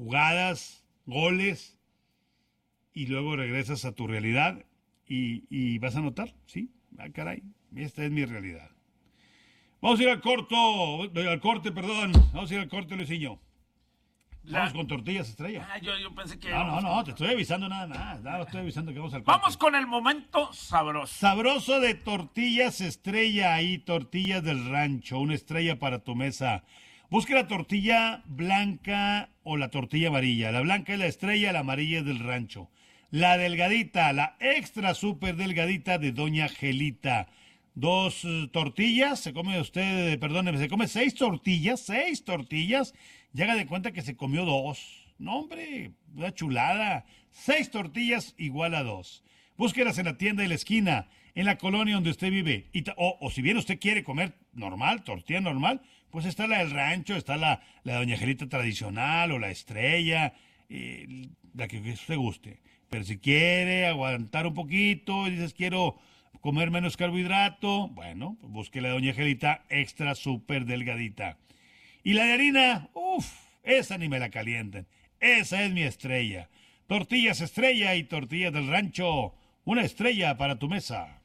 jugadas, goles, y luego regresas a tu realidad y vas a notar, sí, caray, esta es mi realidad. Vamos a ir al corte, vamos a ir al corte, Luisinho. Vamos con tortillas estrella. Yo pensé que... No, te estoy avisando nada más. No, estoy avisando que vamos al corte. Vamos con el momento sabroso. Sabroso de tortillas estrella y tortillas del rancho. Una estrella para tu mesa. Busque la tortilla blanca o la tortilla amarilla. La blanca es la estrella, la amarilla es del rancho. La delgadita, la extra súper delgadita de Doña Gelita. 2 tortillas, se come 6 tortillas, y haga de cuenta que se comió 2. No, hombre, una chulada. 6 tortillas igual a 2. Búsquelas en la tienda de la esquina, en la colonia donde usted vive. O si bien usted quiere comer normal, tortilla normal, pues está la del rancho, está la Doña Angelita tradicional o la estrella, la que usted guste. Pero si quiere aguantar un poquito y dices quiero comer menos carbohidrato, bueno, pues busque la Doña Angelita extra súper delgadita. Y la de harina, esa ni me la calienten. Esa es mi estrella. Tortillas estrella y tortillas del rancho. Una estrella para tu mesa.